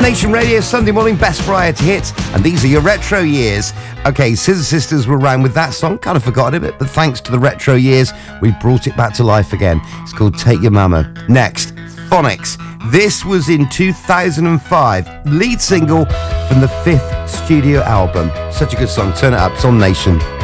Nation Radio, Sunday morning, best variety hits, and these are your retro years. Okay, Scissor Sisters were around with that song, kind of forgotten it, but thanks to the retro years, we brought it back to life again. It's called Take Your Mama. Next, Phonics. This was in 2005, lead single from the 5th studio album. Such a good song, turn it up, it's on Nation.